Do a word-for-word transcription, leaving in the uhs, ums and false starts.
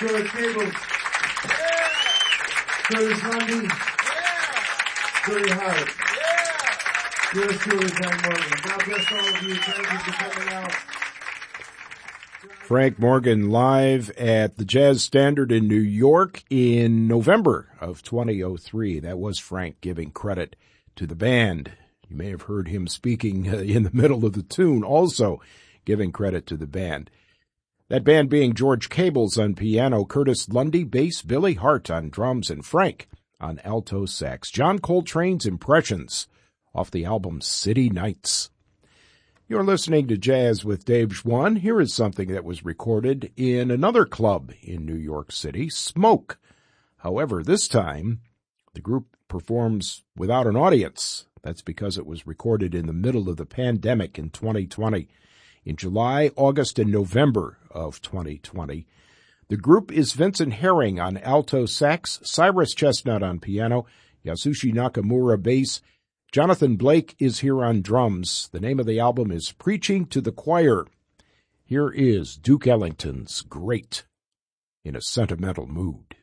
George Cables, yeah. Curtis Lundy, yeah. Curry Hart, yeah. Yours truly, Frank Morgan. God bless all of you. Thank you for coming out. Frank Morgan live at the Jazz Standard in New York in November of twenty oh three. That was Frank giving credit to the band. You may have heard him speaking in the middle of the tune, also giving credit to the band. That band being George Cables on piano, Curtis Lundy bass, Billy Hart on drums, and Frank on alto sax. John Coltrane's Impressions off the album City Nights. You're listening to Jazz with Dave Schwann. Here is something that was recorded in another club in New York City, Smoke. However, this time, the group performs without an audience. That's because it was recorded in the middle of the pandemic in twenty twenty. In July, August, and November of twenty twenty. The group is Vincent Herring on alto sax, Cyrus Chestnut on piano, Yasushi Nakamura bass. Jonathan Blake is here on drums. The name of the album is Preaching to the Choir. Here is Duke Ellington's Great in a Sentimental Mood.